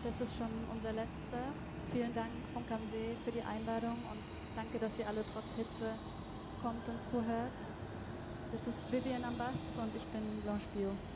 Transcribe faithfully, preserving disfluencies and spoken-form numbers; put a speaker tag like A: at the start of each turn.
A: Das ist schon unser letzter. Vielen Dank, Funk am See, für die Einladung und danke, dass ihr alle trotz Hitze kommt und zuhört. Das ist Vivian am Bass und ich bin Blanche Bio.